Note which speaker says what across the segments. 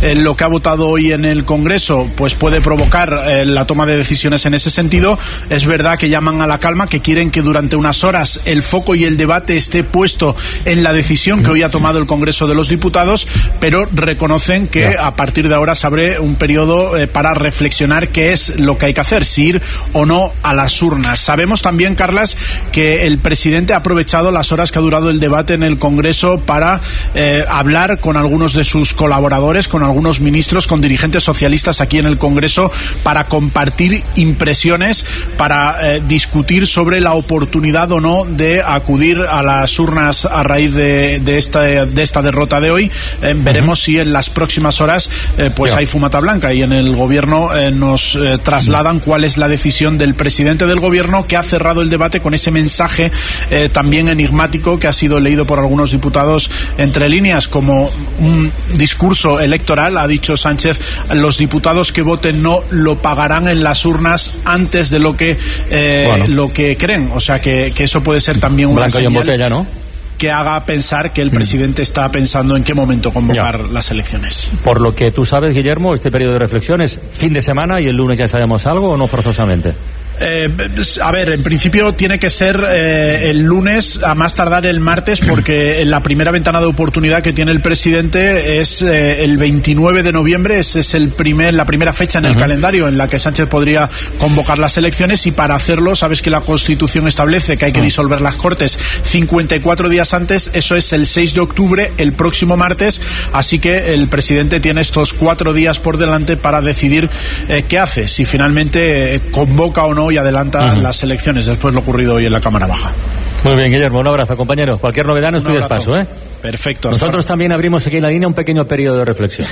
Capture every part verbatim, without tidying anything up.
Speaker 1: eh, lo que ha votado hoy en el Congreso pues puede provocar eh, la toma de decisiones en ese sentido. Es verdad que llaman a la calma, que quieren que durante unas horas el foco y el debate esté puesto en la decisión que hoy ha tomado el Congreso de los Diputados, pero reconocen que a partir de ahora se abre un periodo eh, para reflexionar qué es lo que hay que hacer, si ir o no a las urnas. Sabemos también, Carlas, que el presidente ha aprovechado las horas que ha durado el debate en el Congreso para eh, hablar con algunos de sus colaboradores, con algunos ministros, con dirigentes socialistas aquí en el Congreso, para compartir impresiones, para eh, discutir sobre la oportunidad o no de acudir a las urnas a raíz de, de, esta, de esta derrota de hoy. Eh, veremos uh-huh. si en las próximas horas eh, pues yeah. hay fumata blanca, y en el Gobierno eh, nos eh, trasladan cuál es la decisión del presidente del Gobierno, que ha cerrado el debate con ese mensaje eh, también enigmático que ha sido leído por algunos diputados entre líneas como un discurso electoral. Ha dicho Sánchez: los diputados que voten no lo pagarán en las urnas antes de lo que eh, bueno. lo que creen. O sea que, que eso puede ser también una
Speaker 2: Blanco
Speaker 1: señal
Speaker 2: y en botella, ¿no?,
Speaker 1: que haga pensar que el presidente está pensando en qué momento convocar ya. las elecciones.
Speaker 2: Por lo que tú sabes, Guillermo, este periodo de reflexión es fin de semana y el lunes ya sabemos algo, ¿o no forzosamente?
Speaker 1: Eh, a ver, en principio tiene que ser eh, el lunes, a más tardar el martes, porque la primera ventana de oportunidad que tiene el presidente es eh, el veintinueve de noviembre. Ese es el primer, la primera fecha en el uh-huh. calendario en la que Sánchez podría convocar las elecciones, y para hacerlo, sabes que la Constitución establece que hay que uh-huh. disolver las Cortes cincuenta y cuatro días antes. Eso es el seis de octubre, el próximo martes, así que el presidente tiene estos cuatro días por delante para decidir eh, qué hace, si finalmente eh, convoca o no y adelanta uh-huh. las elecciones, después de lo ocurrido hoy en la Cámara Baja.
Speaker 2: Muy bien, Guillermo, un abrazo, compañero. Cualquier novedad nos pides paso, ¿eh?
Speaker 1: Perfecto.
Speaker 2: Nosotros hasta... también abrimos aquí en la línea un pequeño periodo de reflexión.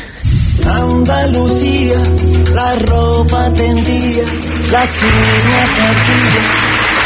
Speaker 3: Andalucía, la ropa tendida, las uñas partidas.